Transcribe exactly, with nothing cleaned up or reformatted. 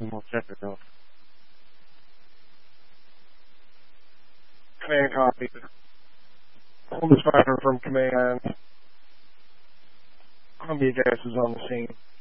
and we'll check it out. Command copy. Home Survivor from command. Columbia Gas is on the scene.